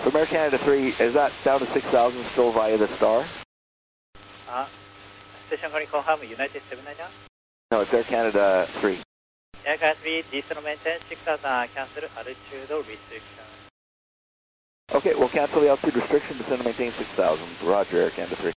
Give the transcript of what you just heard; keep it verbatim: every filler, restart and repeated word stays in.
American Canada three, is that down to six thousand still via the Star? Uh, station calling confirm, United seven nine nine. No, it's Air Canada three. Air Canada three, descent maintain six thousand, cancel altitude restriction. Okay, we'll cancel the altitude restriction, descend and maintain six thousand. Roger, Air Canada three.